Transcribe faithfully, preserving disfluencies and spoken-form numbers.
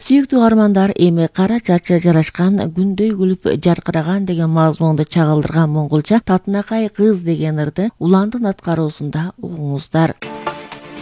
Сүйүктүү угармандар, эми кара чачы жарашкан, күндөй күлүп жаркыраган деген мазмунду чагылдырган монголча Татынакай кыз деген ырды Уландын аткаруусунда угуңуздар.